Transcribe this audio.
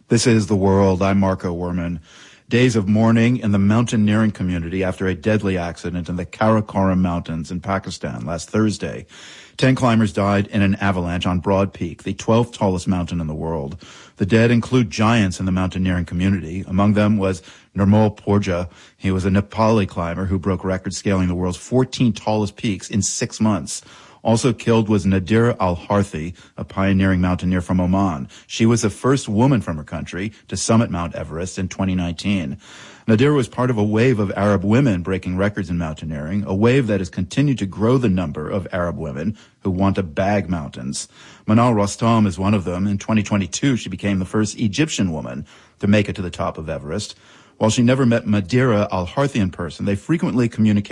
This is The World. I'm Marco Werman. Days of mourning in the mountaineering community after a deadly accident in the Karakoram Mountains in Pakistan last Thursday. 10 climbers died in an avalanche on Broad Peak, the 12th tallest mountain in the world. The dead include giants in the mountaineering community. Among them was Nirmal Purja. He was a Nepali climber who broke records scaling the world's 14 tallest peaks in 6 months. Also killed was Nadira Al-Harthi, a pioneering mountaineer from Oman. She was the first woman from her country to summit Mount Everest in 2019. Nadira was part of a wave of Arab women breaking records in mountaineering, a wave that has continued to grow the number of Arab women who want to bag mountains. Manal Rostam is one of them. In 2022, she became the first Egyptian woman to make it to the top of Everest. While she never met Nadira Al-Harthi in person, they frequently communicated